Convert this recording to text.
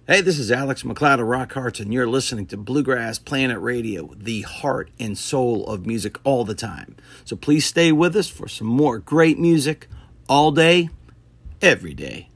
Hey, this is Alex McLeod of Rock Hearts, and you're listening to Bluegrass Planet Radio, the heart and soul of music all the time. So please stay with us for some more great music all day, every day.